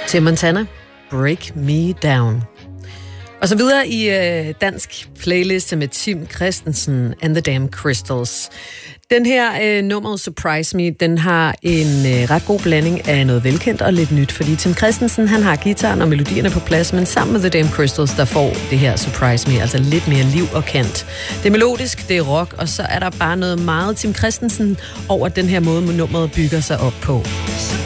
Tim Montana, Break Me Down. Og så videre i dansk playliste med Tim Christensen and the Damn Crystals. Den her nummeret Surprise Me, den har en ret god blanding af noget velkendt og lidt nyt, fordi Tim Christensen, han har guitaren og melodierne på plads, men sammen med The Damn Crystals, der får det her Surprise Me, altså lidt mere liv og kant. Det er melodisk, det er rock, og så er der bare noget meget Tim Christensen over den her måde, nummeret bygger sig op på.